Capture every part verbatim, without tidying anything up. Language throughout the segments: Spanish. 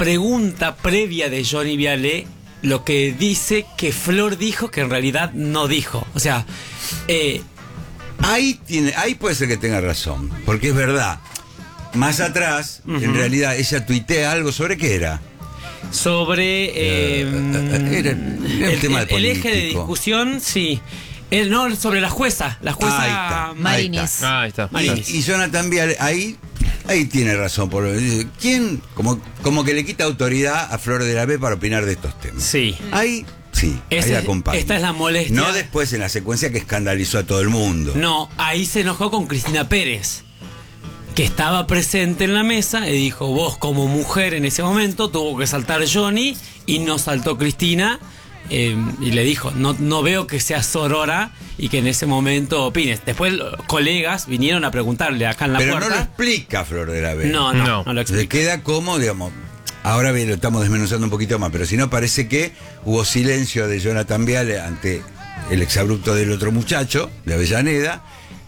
pregunta previa de Johnny Viale lo que dice que Flor dijo que en realidad no dijo. O sea, eh, ahí, tiene, ahí puede ser que tenga razón, porque es verdad. Más atrás, uh-huh. en realidad, ella tuitea algo sobre qué era. Sobre eh, uh, era, era el, el, tema el, el eje de discusión, sí. El, no, sobre la jueza, la jueza ahí está, Marinis. Ah, ahí está. Marinis. Y, y Jonathan Viale, ahí, ahí tiene razón. Por, ¿Quién? Como, como que le quita autoridad a Flor de la B para opinar de estos temas. Sí. Ahí, sí, Ese, ahí acompaña. Esta es la molestia. No después en la secuencia que escandalizó a todo el mundo. No, ahí se enojó con Cristina Pérez, que estaba presente en la mesa y dijo, vos como mujer en ese momento tuvo que saltar Johnny y no saltó Cristina. Eh, y le dijo, no, no veo que seas sorora y que en ese momento opines. Después los colegas vinieron a preguntarle acá en la Pero puerta. no lo explica Flor de la B. No, no, no, no lo explica. Le queda como, digamos, ahora bien, lo estamos desmenuzando un poquito más, pero si no parece que hubo silencio de Jonathan Viale ante el exabrupto del otro muchacho, de Avellaneda,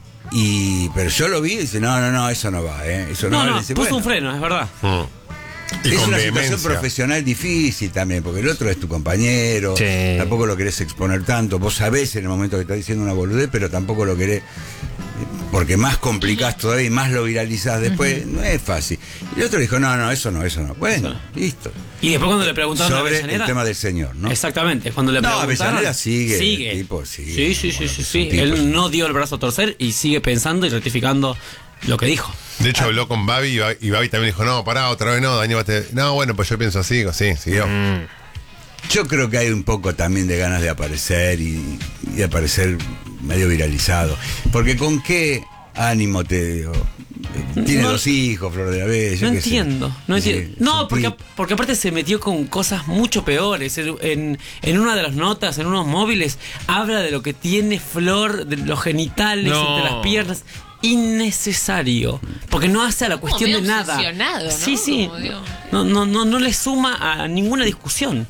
y pero yo lo vi y dice, no, no, no, eso no va, ¿eh? Eso no, No, va. no, Dice, puso bueno, un freno, es verdad. Mm. Y es con una vehemencia. situación profesional difícil también, porque el otro es tu compañero, Sí. tampoco lo querés exponer tanto, vos sabés en el momento que estás diciendo una boludez, pero tampoco lo querés, porque más complicás todavía y más lo viralizás después, uh-huh. no es fácil. Y el otro dijo, no, no, eso no, eso no. Bueno, eso no. listo. Y después cuando le preguntaron Sobre a Avellaneda, el tema del señor, ¿no? Exactamente, cuando le No, preguntaron. Avellaneda sigue, Sigue. el tipo sigue. Sí, sí, sí, Bueno, sí, son sí. tipos- Él no dio el brazo a torcer y sigue pensando y rectificando lo que dijo. De hecho, habló con Babi y Babi, y Babi también dijo, no, pará, otra vez no, Dani, bate. No, bueno, pues yo pienso así, sí, siguió. Mm. Yo creo que hay un poco también de ganas de aparecer y, y de aparecer medio viralizado. Porque con qué ánimo te digo. Tiene No- dos hijos, Flor de la B. yo No qué sé. entiendo, no Sí, entiendo. es No, un porque, tip. porque aparte se metió con cosas mucho peores. En, en, en una de las notas, en unos móviles, habla de lo que tiene Flor, de los genitales, No. entre las piernas. Innecesario. Porque no hace a la cuestión medio de nada. obsesionado, ¿no? Sí, sí. Como digo. No, no, no, no le suma a ninguna discusión.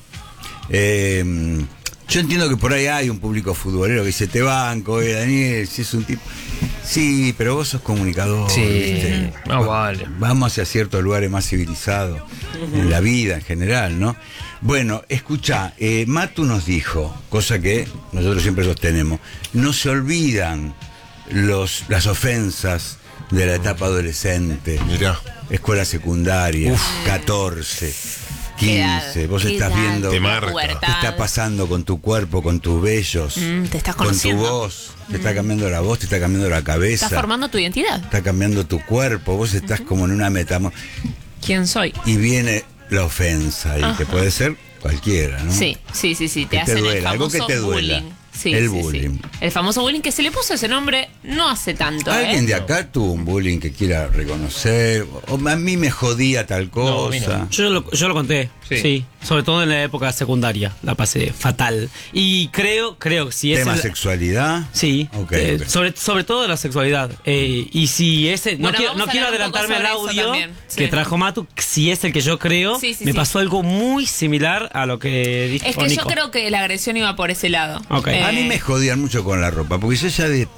Eh, yo entiendo que por ahí hay un público futbolero que dice, te banco, eh, Daniel, si es un tipo... Sí, pero vos sos comunicador. Sí, ¿viste? no vale. Vamos hacia ciertos lugares más civilizados, uh-huh. en la vida en general, ¿no? Bueno, escucha, eh, Matu nos dijo, cosa que nosotros siempre sostenemos, no se olvidan los, las ofensas de la etapa adolescente. Mirá. Escuela secundaria, Uf. catorce, quince, vos ¿Qué estás edad? viendo Te qué marca. Pubertad. está pasando con tu cuerpo, con tus vellos, Mm, te estás con tu conociendo. voz, te está cambiando la voz, te está cambiando la cabeza, Estás formando tu identidad. está cambiando tu cuerpo, vos estás como en una metamorfosis. ¿Quién soy? Y viene la ofensa, y Ajá. que puede ser cualquiera, ¿no? Sí, sí, sí, sí. Te Que te hacen el duela, algo famoso que te duela. bullying. Sí, El sí, sí. bullying. El famoso bullying que se le puso ese nombre no hace tanto. Alguien ¿eh? de acá tuvo un bullying que quiera reconocer, o a mí me jodía tal No, a mí cosa. no. Yo lo, yo lo conté, sí. Sí. Sobre todo en la época secundaria. La pasé fatal. Y creo, creo, si es. Tema el- sexualidad. Sí, Ok, eh, ok. Sobre, sobre todo la sexualidad. Eh, y si ese. No Bueno, quiero, vamos no a quiero hablar un poco adelantarme al sobre eso audio también, sí. que trajo Matu, si es el que yo creo. Sí, sí, me sí. pasó algo muy similar a lo que dijo Es que Nico. yo creo que la agresión iba por ese lado. Ok. Eh, A mí me jodían mucho con la ropa, porque yo ya de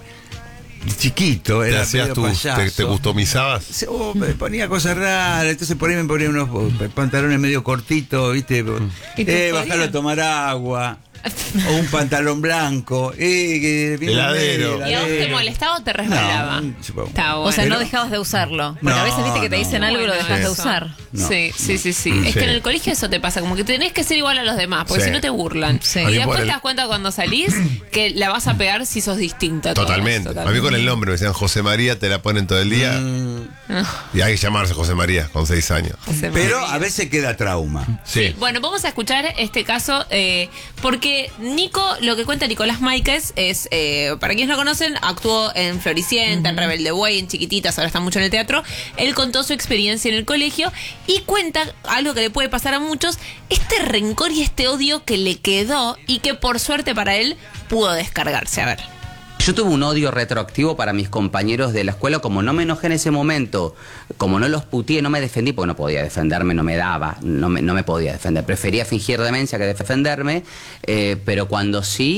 chiquito ¿Te era hacías medio tú, payaso. te, te customizabas? Se- oh, me ponía cosas raras, entonces por ahí me ponía unos oh, pantalones medio cortitos, ¿viste? ¿Y te Eh, jodían? bajarlo a tomar agua. O un pantalón blanco. Eh, que viene Heladero. medio ¿Y a vos te heladero. molestaba o te resbalaba? No, supongo. Está bueno. O sea, no Pero- dejabas de usarlo. Porque No, a veces viste que te no. dicen algo y lo dejas de Eso. usar. No, sí, sí, sí, sí. no. Es que Sí. en el colegio eso te pasa, como que tenés que ser igual a los demás, porque Sí. si no te burlan. Sí. Y A mí después por el- te das cuenta cuando salís que la vas a pegar si sos distinta. a todos, Totalmente. A mí con el nombre me decían José María, te la ponen todo el día. Mm, Y hay que llamarse José María con seis años. José pero María. a veces queda trauma. Sí. Bueno, vamos a escuchar este caso eh, porque Nico, lo que cuenta Nicolás Máiquez es, eh, para quienes no conocen, actuó en Floricienta, en Rebelde Way, en Chiquititas, ahora está mucho en el teatro. Él contó su experiencia en el colegio y cuenta algo que le puede pasar a muchos, este rencor y este odio que le quedó y que por suerte para él pudo descargarse. A ver. Yo tuve un odio retroactivo para mis compañeros de la escuela, como no me enojé en ese momento, como no los puteé, no me defendí, porque no podía defenderme, no me daba, no me, no me podía defender. Prefería fingir demencia que defenderme, eh, pero cuando sí,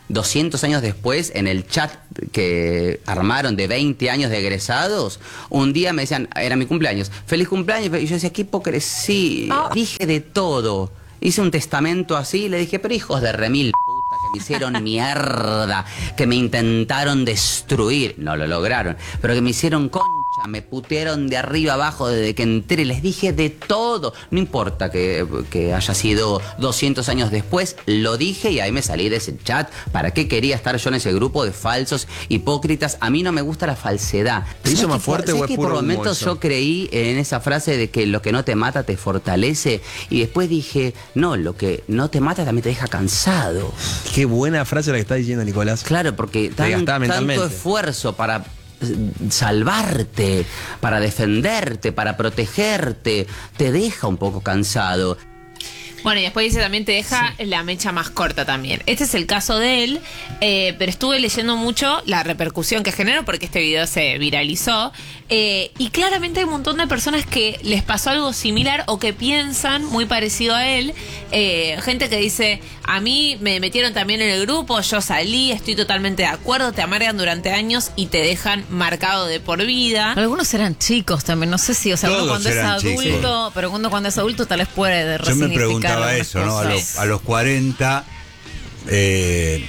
doscientos años después, en el chat que armaron de veinte años de egresados, un día me decían, era mi cumpleaños, feliz cumpleaños, y yo decía, qué hipocresía, oh. dije de todo, hice un testamento así, y le dije, pero hijos de remil puta, que me hicieron mierda, que me intentaron destruir, no lo lograron, pero que me hicieron concha, me putearon de arriba abajo desde que entré, les dije de todo, no importa que, que haya sido doscientos años después, lo dije y ahí me salí de ese chat. ¿Para qué quería estar yo en ese grupo de falsos hipócritas? A mí no me gusta la falsedad. ¿Te hizo más fuerte o es que puro por humo momentos eso? yo creí en esa frase de que lo que no te mata te fortalece y después dije, no, lo que no te mata también te deja cansado. Qué buena frase la que está diciendo Nicolás. Claro, porque tan, gastaba tanto mentalmente. esfuerzo para salvarte, para defenderte, para protegerte, te deja un poco cansado. Bueno, y después dice también te deja sí. la mecha más corta también. Este es el caso de él, eh, pero estuve leyendo mucho la repercusión que generó porque este video se viralizó. Eh, y claramente hay un montón de personas que les pasó algo similar o que piensan muy parecido a él. Eh, gente que dice, a mí me metieron también en el grupo, yo salí, estoy totalmente de acuerdo, te amargan durante años y te dejan marcado de por vida. Algunos eran chicos también, no sé si, o sea, Todos uno cuando es eran adulto, chicos. pero uno cuando es adulto tal vez puede Yo resignificar me preguntaba algunas eso, ¿no? A los, cosas. a los cuarenta, eh,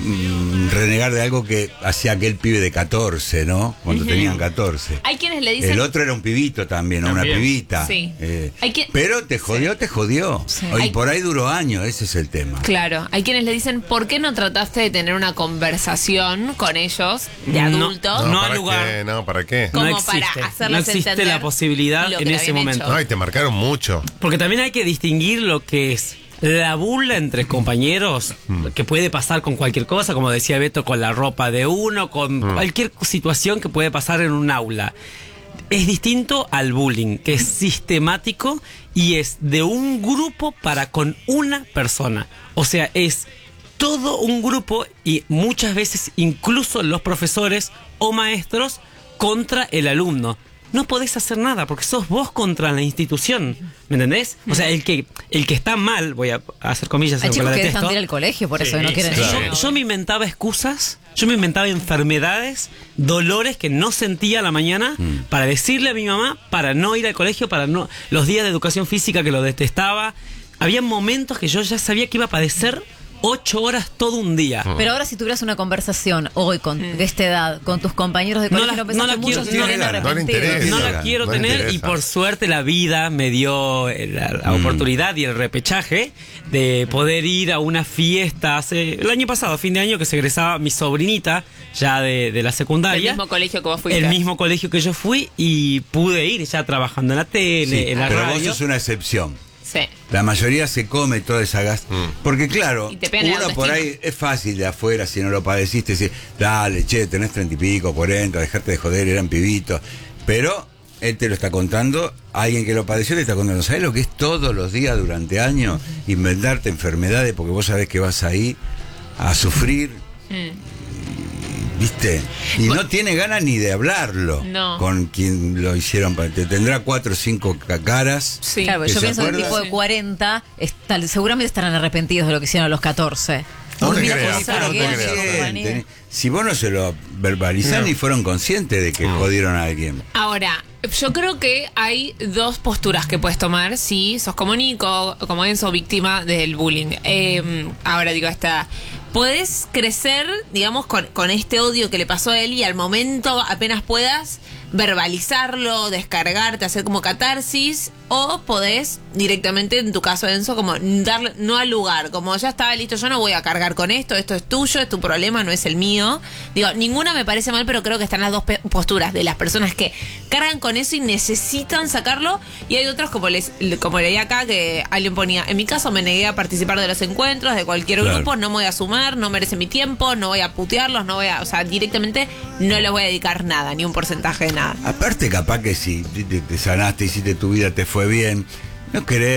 mm, renegar de algo que hacía aquel pibe de catorce, ¿no? Cuando Ujú. tenían catorce. Hay quienes le dicen... El otro era un pibito también, o una También. pibita. Sí. Eh, Hay que- pero te jodió, te jodió. Sí. Y Hay- por ahí duró años, ese es el tema. Claro, hay quienes le dicen, ¿por qué no trataste de tener una conversación con ellos de No, adultos? no. ¿para al lugar. qué? No, ¿para qué? Como no existe, para no hacerles existe entender la posibilidad lo que en le ese habían momento. hecho. Ay, te marcaron mucho. Porque también hay que distinguir lo que es la burla entre compañeros, que puede pasar con cualquier cosa, como decía Beto, con la ropa de uno, con cualquier situación que puede pasar en un aula. Es distinto al bullying, que es sistemático y es de un grupo para con una persona. O sea, es todo un grupo y muchas veces incluso los profesores o maestros contra el alumno. No podés hacer nada porque sos vos contra la institución, ¿me entendés? O sea, el que el que está mal, voy a hacer comillas, Hay aunque chicos la que dejan detesto. de ir al colegio por eso, que no quieren Yo, ir. yo me inventaba excusas, yo me inventaba enfermedades, dolores que no sentía a la mañana para decirle a mi mamá, para no ir al colegio, para no los días de educación física que lo detestaba. Había momentos que yo ya sabía que iba a padecer ocho horas todo un día. Pero ahora si tuvieras una conversación hoy con de esta edad con tus compañeros de No colegio, la- no pensás no la que quiero- muchos se no vienen le- no le arrepentidos. interesa. No Sí, la quiero no le tener y interesa. por suerte la vida me dio eh, la, la Mm. oportunidad y el repechaje de poder ir a una fiesta hace el año pasado, fin de año, que se egresaba mi sobrinita ya de, de la secundaria. El mismo colegio que vos fuiste. El mismo colegio que yo fui y pude ir ya trabajando en la tele, Sí, en la pero vos radio. sos una excepción. Sí. La mayoría se come toda esa gas. Porque claro, Y te pegan el uno por autoestima. ahí es fácil de afuera, si no lo padeciste, decir, dale, che, tenés treinta y pico, cuarenta, dejarte de joder, eran pibitos. Pero él te lo está contando, alguien que lo padeció te está contando, ¿sabes lo que es todos los días durante años? Inventarte enfermedades porque vos sabés que vas ahí a sufrir. ¿Viste? Y no tiene ganas ni de hablarlo No. con quien lo hicieron. Te tendrá cuatro o cinco ca- caras. Sí. Claro, ¿Que yo se pienso que el acuerda? tipo de cuarenta está- seguramente estarán arrepentidos de lo que hicieron a los catorce. No te Mira, creas, cosa no te que- creas. Consciente. Si vos no se lo verbalizás No. ni fueron conscientes de que jodieron a alguien. Ahora, yo creo que hay dos posturas que puedes tomar si sos como Nico, como Enzo, víctima del bullying. Eh, ahora digo, esta... Podés crecer, digamos, con, con este odio que le pasó a él y al momento apenas puedas verbalizarlo, descargarte, hacer como catarsis, o podés directamente, en tu caso Enzo, como darle no al lugar, como ya estaba listo, yo no voy a cargar con esto, esto es tuyo, es tu problema, no es el mío. Digo, ninguna me parece mal, pero creo que están las dos pe- posturas de las personas que cargan con eso y necesitan sacarlo, y hay otros como les como leí acá que alguien ponía, en mi caso me negué a participar de los encuentros de cualquier Claro. grupo, no me voy a sumar, no merece mi tiempo, no voy a putearlos, no voy a, o sea, directamente no les voy a dedicar nada, ni un porcentaje de nada. Aparte, capaz que si te, te sanaste, hiciste tu vida, te fue bien, no querés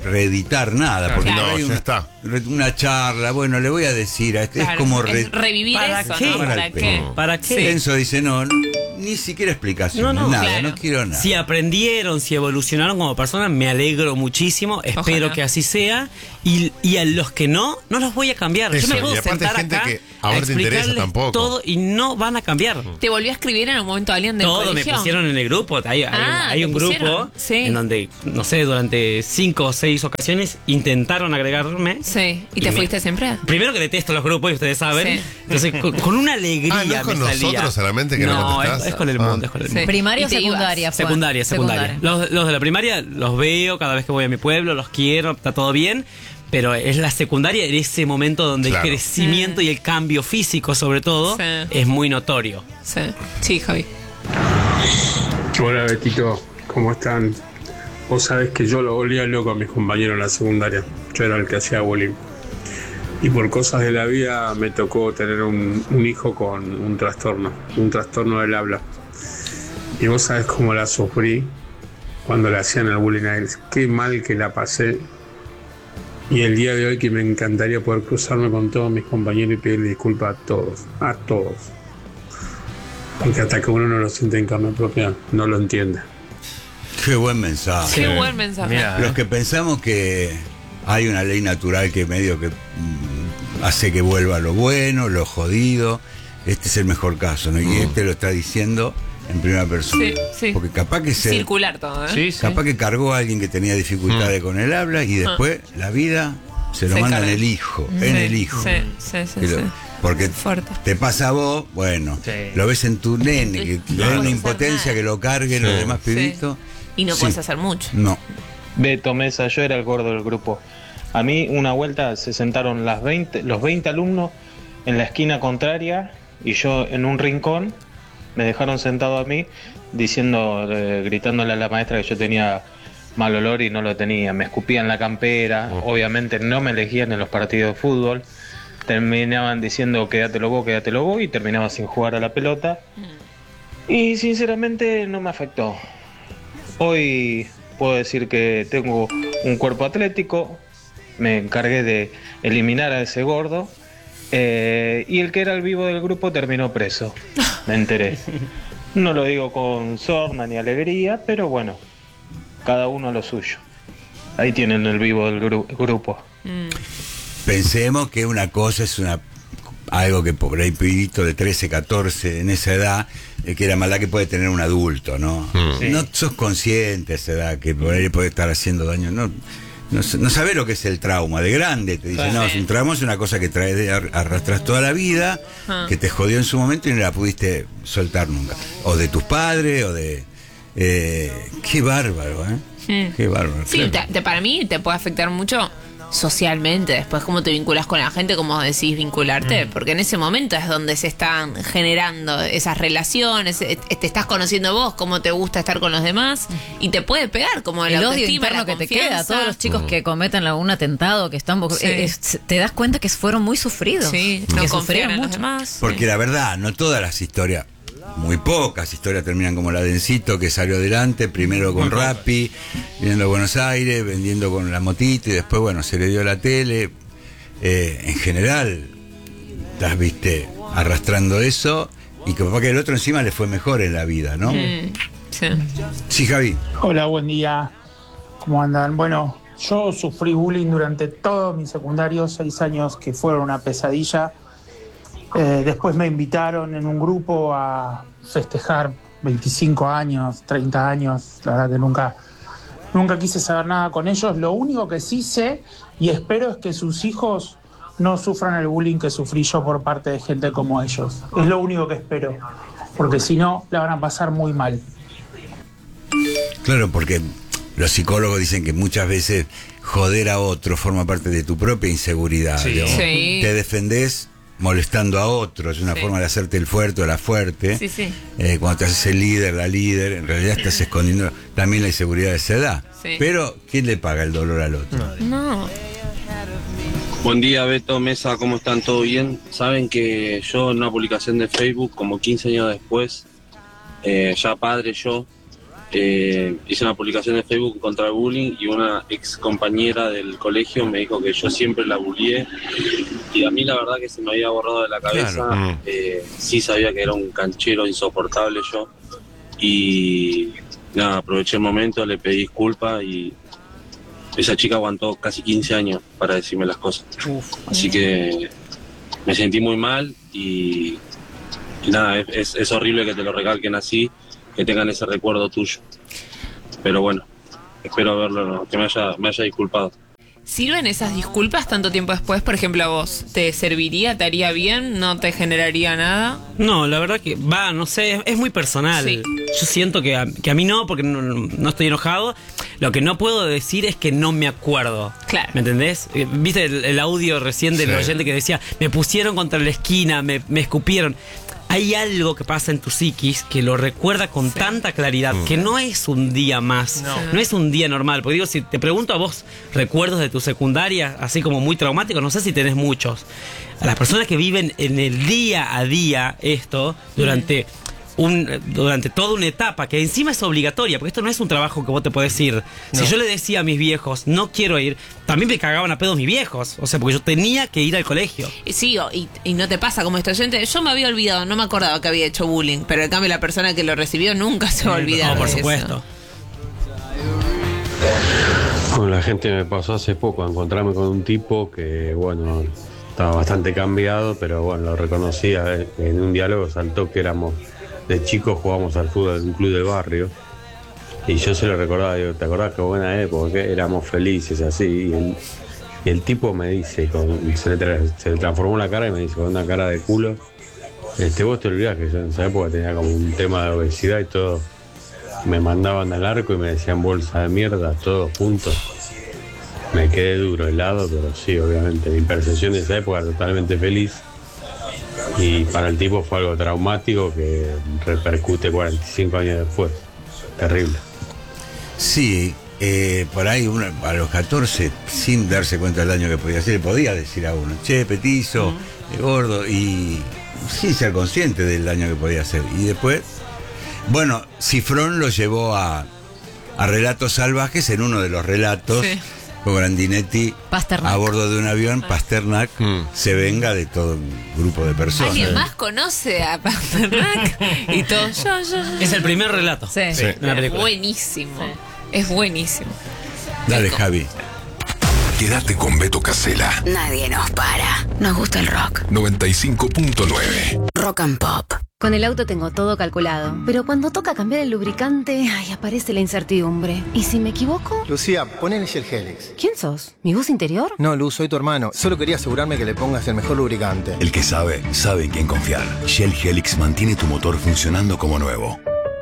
reeditar nada, porque Claro. no hay No, ya una, está. una charla, bueno, le voy a decir a este, Claro, es como es re- revivir ¿Para eso, qué? ¿no? ¿Para Para qué? ¿Para qué? Enzo dice, no, no, ni siquiera explicaciones, No, no, nada, claro. no quiero nada. Si aprendieron, si evolucionaron como personas, me alegro muchísimo. Espero Ojalá. que así sea. Y, y a los que no, no los voy a cambiar. Eso, Yo me y puedo aparte hay sentar gente acá que ahora a te interesa explicarles tampoco. todo y no van a cambiar. ¿Te volvió a escribir en un momento alguien del Todo me colegio? pusieron en el grupo. Hay, hay Ah, un, hay te un grupo pusieron. Sí. en donde, no sé, durante cinco o seis ocasiones intentaron agregarme. Sí. ¿Y te Y me- fuiste siempre? Primero que detesto los grupos, y ustedes saben. Sí. Entonces, con, con una alegría. Ah, ¿no es con me salía. nosotros solamente que no No, es, contestás? es con el Ah. mundo, es con el Sí. mundo. Primaria o Y te ibas. secundaria fue. Secundaria, secundaria. Los, los de la primaria los veo cada vez que voy a mi pueblo, los quiero, está todo bien. Pero es la secundaria, en ese momento donde Claro. el crecimiento y el cambio físico, sobre todo, Sí. es muy notorio. Sí. Sí, Javi. Hola Betito, ¿cómo están? Vos sabés que yo lo volvía loco a mis compañeros en la secundaria. Yo era el que hacía bullying. Y por cosas de la vida me tocó tener un, un hijo con un trastorno, un trastorno del habla. Y vos sabés cómo la sufrí cuando le hacían el bullying a él. Qué mal que la pasé. Y el día de hoy que me encantaría poder cruzarme con todos mis compañeros y pedirle disculpas a todos, a todos. Porque hasta que uno no lo siente en carne propia, no lo entiende. Qué buen mensaje. Qué buen mensaje. Mira, Los que pensamos que hay una ley natural que medio que mm, hace que vuelva lo bueno, lo jodido, este es el mejor caso, ¿no? Y este lo está diciendo en primera persona. Sí, sí. Porque capaz que se, Circular todo, ¿eh? Sí, sí. capaz que cargó a alguien que tenía dificultades con el habla y después la vida se lo Se manda en carga. el hijo, en Sí, el hijo. Sí, sí, sí. Que lo- sí. Porque Fuerte. te pasa a vos, bueno, Sí. lo ves en tu nene, que No le da puedes una hacer impotencia nada. que lo carguen los demás Sí. pibitos. Y no Sí. puedes hacer mucho. No. Beto Mesa, yo era el gordo del grupo. A mí una vuelta se sentaron las veinte, los veinte alumnos en la esquina contraria y yo en un rincón, me dejaron sentado a mí diciendo, eh, gritándole a la maestra que yo tenía mal olor y no lo tenía. Me escupían la campera, obviamente no me elegían en los partidos de fútbol. Terminaban diciendo quédatelo vos, quédatelo vos y terminaba sin jugar a la pelota. Y sinceramente no me afectó. Hoy puedo decir que tengo un cuerpo atlético, me encargué de eliminar a ese gordo eh, y el que era el vivo del grupo terminó preso, me enteré. No lo digo con sorna ni alegría, pero bueno, cada uno lo suyo. Ahí tienen el vivo del gru- grupo. Pensemos que una cosa es una algo que por ahí pibito de trece, catorce en esa edad, eh, que la maldad que puede tener un adulto, ¿no? Sí. No sos consciente a esa edad que por ahí puede estar haciendo daño, no. No, no sabés lo que es el trauma, de grande te dicen, Sí. no, es un trauma, es una cosa que traes de ar- arrastras toda la vida, Ah. que te jodió en su momento y no la pudiste soltar nunca. O de tus padres, o de... Eh, qué bárbaro, ¿eh? Mm. Qué bárbaro. Sí, claro. te- te- para mí te puede afectar mucho socialmente, después cómo te vinculas con la gente, cómo decís vincularte, porque en ese momento es donde se están generando esas relaciones, eh, te estás conociendo vos, cómo te gusta estar con los demás, y te puede pegar como El la odio autoestima, interno la que te confianza. queda, todos los chicos que cometen algún atentado, que están... Sí. eh, es- te das cuenta que fueron muy sufridos. Sí, que no sufrieron confían en los mucho. demás. Porque Sí. la verdad, no todas las historias, muy pocas historias terminan como la de Encito, que salió adelante, primero con Rappi, viniendo a Buenos Aires, vendiendo con la motito y después, bueno, se le dio a la tele. Eh, en general, estás, viste, arrastrando eso y que capaz que el otro encima le fue mejor en la vida, ¿no? Mm, sí. Sí, Javi. Hola, buen día. ¿Cómo andan? Bueno, yo sufrí bullying durante todo mi secundario, seis años que fueron una pesadilla. Eh, después me invitaron en un grupo a festejar veinticinco años, treinta años. La verdad que nunca, nunca quise saber nada con ellos. Lo único que sí sé y espero es que sus hijos no sufran el bullying que sufrí yo por parte de gente como ellos. Es lo único que espero, porque si no, la van a pasar muy mal. Claro, porque los psicólogos dicen que muchas veces joder a otro forma parte de tu propia inseguridad. Sí. digamos. Sí. Te defendés molestando a otros, es una Sí. forma de hacerte el fuerte o la fuerte. Sí, sí. Eh, cuando te haces el líder, la líder, en realidad estás escondiendo también la inseguridad de esa edad. Sí. Pero, ¿quién le paga el dolor al otro? No. Buen día, Beto, Mesa, ¿cómo están? ¿Todo bien? Saben que yo en una publicación de Facebook, como quince años después, eh, ya padre yo, eh, hice una publicación de Facebook contra el bullying y una ex compañera del colegio me dijo que yo siempre la bullié y a mí la verdad que se me había borrado de la cabeza. Claro. eh, sí sabía que era un canchero insoportable yo y nada, aproveché el momento, le pedí disculpas y esa chica aguantó casi quince años para decirme las cosas. Uf. Así que me sentí muy mal y, y nada, es, es, es horrible que te lo recalquen así, que tengan ese recuerdo tuyo. Pero bueno, espero haberlo, que me haya, me haya disculpado. ¿Sirven esas disculpas tanto tiempo después? Por ejemplo, a vos, ¿te serviría, te haría bien, no te generaría nada? No, la verdad que va, no sé, es, es muy personal. Sí. Yo siento que a, que a mí no, porque no, no estoy enojado. Lo que no puedo decir es que no me acuerdo. Claro. ¿Me entendés? Eh, ¿Viste el, el audio recién del Sí. oyente que decía, me pusieron contra la esquina, me, me escupieron? Hay algo que pasa en tu psiquis que lo recuerda con Sí. tanta claridad que no es un día más, No. no es un día normal. Porque digo, si te pregunto a vos recuerdos de tu secundaria, así como muy traumáticos, no sé si tenés muchos. A las personas que viven en el día a día esto, durante... Un, durante toda una etapa que encima es obligatoria, porque esto no es un trabajo que vos te podés ir. Si yo le decía a mis viejos, no quiero ir, también me cagaban a pedos mis viejos. O sea, porque yo tenía que ir al colegio. Y Sí, o- y, y no te pasa como este oyente. Yo me había olvidado, no me acordaba que había hecho bullying, pero en cambio la persona que lo recibió nunca se va a olvidar. No, por de eso. supuesto. Con la gente me pasó hace poco encontrarme con un tipo que, bueno, estaba bastante cambiado, pero bueno, lo reconocía. eh, En un diálogo saltó que éramos de chicos, jugábamos al fútbol en un club del barrio. Y yo se lo recordaba, digo, ¿te acordás qué buena época? Que éramos felices así. Y el, y el tipo me dice, con, se, le tra- se le transformó la cara y me dice con una cara de culo, este, vos te olvidás que yo en esa época tenía como un tema de obesidad y todo. Me mandaban al arco y me decían bolsa de mierda, todos juntos. Me quedé duro, helado, pero sí, obviamente. Mi percepción de esa época era totalmente feliz. Y para el tipo fue algo traumático que repercute cuarenta y cinco años después. Terrible. Sí, eh, por ahí uno, a los catorce, sin darse cuenta del daño que podía hacer, podía decir a uno, che, petizo, eh, gordo, y sin ser consciente del daño que podía hacer. Y después, bueno, Cifrón lo llevó a, a Relatos Salvajes, en uno de los relatos, Sí. con Grandinetti Pasternak. a bordo de un avión, Pasternak Mm. se venga de todo un grupo de personas. ¿Alguien más conoce a Pasternak? Y todo, yo, yo, yo. Es el primer relato. Sí. Sí. de la Es película. buenísimo. Es buenísimo. Dale, Javi. Quédate con Beto Casella. Nadie nos para. Nos gusta el rock. noventa y cinco punto nueve. Rock and Pop. Con el auto tengo todo calculado, pero cuando toca cambiar el lubricante, ay, aparece la incertidumbre. ¿Y si me equivoco? Lucía, ponele Shell Helix. ¿Quién sos? ¿Mi voz interior? No, Luz, soy tu hermano. Solo quería asegurarme que le pongas el mejor lubricante. El que sabe, sabe en quién confiar. Shell Helix mantiene tu motor funcionando como nuevo.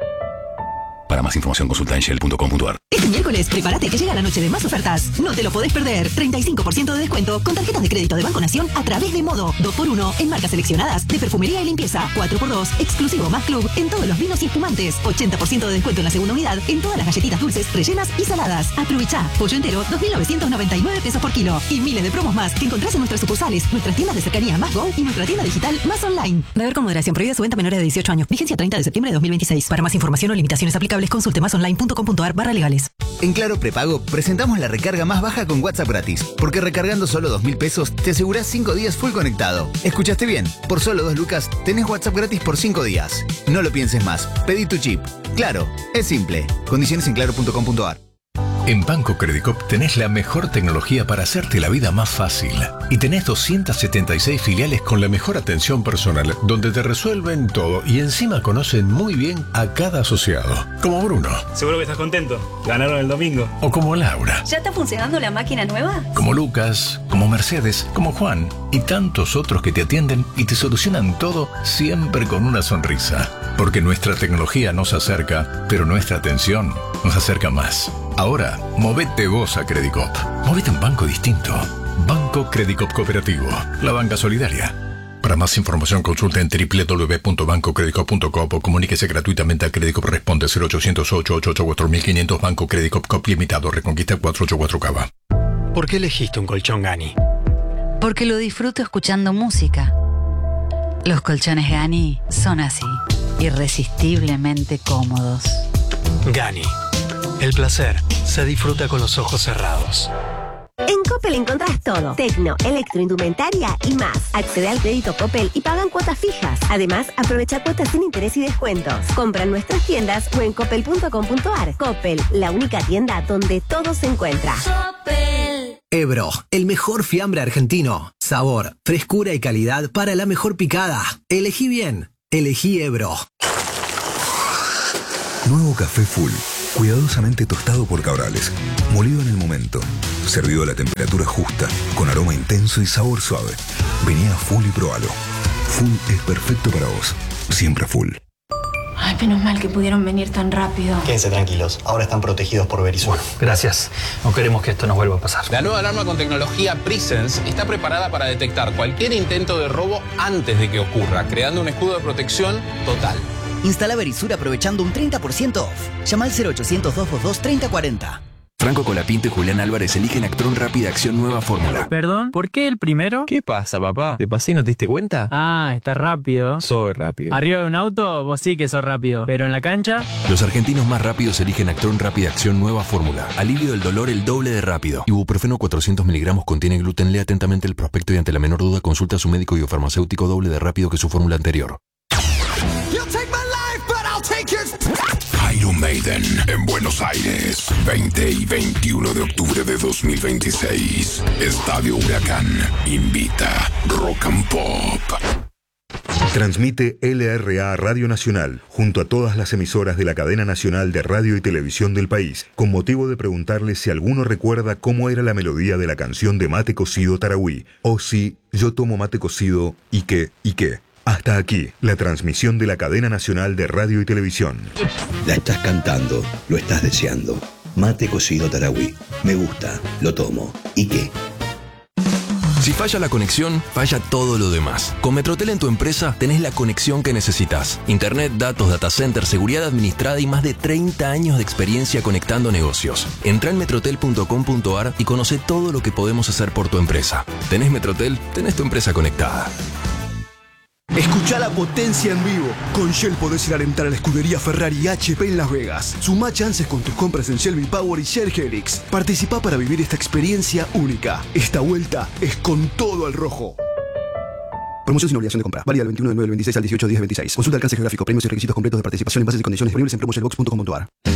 Para más información consulta en shell punto com punto a r. Este miércoles, prepárate que llega la noche de más ofertas. No te lo podés perder. treinta y cinco por ciento de descuento con tarjetas de crédito de Banco Nación a través de Modo. dos por uno en marcas seleccionadas de perfumería y limpieza. cuatro por dos, exclusivo más club en todos los vinos y espumantes. ochenta por ciento de descuento en la segunda unidad en todas las galletitas dulces, rellenas y saladas. Aprovechá. Pollo entero, dos mil novecientos noventa y nueve pesos por kilo. Y miles de promos más que encontrás en nuestras sucursales, nuestras tiendas de cercanía Más Go y nuestra tienda digital Más Online. Beber con moderación. Prohibida su venta a menores de dieciocho años. Vigencia treinta de septiembre de dos mil veintiséis. Para más información o limitaciones aplicables, consulte más online punto com punto a r barra legales. En Claro Prepago presentamos la recarga más baja con WhatsApp gratis, porque recargando solo dos mil pesos te asegurás cinco días full conectado. ¿Escuchaste bien? Por solo dos lucas tenés WhatsApp gratis por cinco días. No lo pienses más, pedí tu chip. Claro, es simple. Condiciones en claro punto com punto a r. En Banco Credicop tenés la mejor tecnología para hacerte la vida más fácil. Y tenés doscientas setenta y seis filiales con la mejor atención personal, donde te resuelven todo y encima conocen muy bien a cada asociado. Como Bruno. Seguro que estás contento. Ganaron el domingo. O como Laura. ¿Ya está funcionando la máquina nueva? Como Lucas, como Mercedes, como Juan y tantos otros que te atienden y te solucionan todo siempre con una sonrisa. Porque nuestra tecnología nos acerca, pero nuestra atención nos acerca más. Ahora, movete vos a Credicop. Movete a un banco distinto. Banco Credicop Cooperativo. La banca solidaria. Para más información consulta en doble u doble u doble u punto banco credicop punto com o comuníquese gratuitamente a Credicop. Responde cero ochocientos ocho ocho ocho cuatro mil quinientos. Banco Credicop Cop Limitado. Reconquista cuatrocientos ochenta y cuatro Cava. ¿Por qué elegiste un colchón Gani? Porque lo disfruto escuchando música. Los colchones Gani son así, irresistiblemente cómodos. Gani. El placer se disfruta con los ojos cerrados. En Coppel encontrás todo. Tecno, electroindumentaria y más. Accede al crédito Coppel y pagan cuotas fijas. Además, aprovecha cuotas sin interés y descuentos. Compra en nuestras tiendas o en coppel punto com punto ar. Coppel, la única tienda donde todo se encuentra. Coppel. Ebro, el mejor fiambre argentino. Sabor, frescura y calidad para la mejor picada. Elegí bien. Elegí Ebro. Nuevo café Full. Cuidadosamente tostado por Cabrales, molido en el momento, servido a la temperatura justa, con aroma intenso y sabor suave. Vení a Full y probalo. Full es perfecto para vos. Siempre Full. Ay, menos mal que pudieron venir tan rápido. Quédense tranquilos, ahora están protegidos por Verisur. Gracias. No queremos que esto nos vuelva a pasar. La nueva alarma con tecnología Presence está preparada para detectar cualquier intento de robo antes de que ocurra, creando un escudo de protección total. Instala Verisur aprovechando un treinta por ciento off. Llama al cero ochocientos, doscientos veintidós, treinta cuarenta. Franco Colapinto y Julián Álvarez eligen Actron Rápida Acción Nueva Fórmula. Perdón, ¿por qué el primero? ¿Qué pasa, papá? ¿Te pasé y no te diste cuenta? Ah, está rápido. Soy rápido. Arriba de un auto, vos sí que sos rápido. Pero en la cancha... Los argentinos más rápidos eligen Actron Rápida Acción Nueva Fórmula. Alivio del dolor el doble de rápido. Ibuprofeno cuatrocientos miligramos contiene gluten. Lea atentamente el prospecto y ante la menor duda consulta a su médico y o farmacéutico doble de rápido que su fórmula anterior. Iron Maiden en Buenos Aires, veinte y veintiuno de octubre de dos mil veintiséis. Estadio Huracán invita Rock and Pop. Transmite L R A Radio Nacional, junto a todas las emisoras de la cadena nacional de radio y televisión del país, con motivo de preguntarle si alguno recuerda cómo era la melodía de la canción de Mate Cocido Tarahui, o si yo tomo mate cocido y qué, y qué. Hasta aquí, la transmisión de la cadena nacional de radio y televisión. La estás cantando, lo estás deseando. Mate Cocido Tarahui. Me gusta, lo tomo. ¿Y qué? Si falla la conexión, falla todo lo demás. Con Metrotel en tu empresa tenés la conexión que necesitas. Internet, datos, data center, seguridad administrada y más de treinta años de experiencia conectando negocios. Entrá en metrotel punto com punto ar y conoce todo lo que podemos hacer por tu empresa. ¿Tenés Metrotel? Tenés tu empresa conectada. Escuchá la potencia en vivo. Con Shell podés ir a alentar a la escudería Ferrari H P en Las Vegas. Sumá chances con tus compras en Shell V-Power y Shell Helix. Participá para vivir esta experiencia única. Esta vuelta es con todo al rojo. Promoción sin obligación de compra. Válida del veintiuno de nueve del veintiséis al dieciocho de diez del veintiséis. Consulta alcance geográfico, premios y requisitos completos de participación en bases y condiciones disponibles en promo shell box punto com punto ar.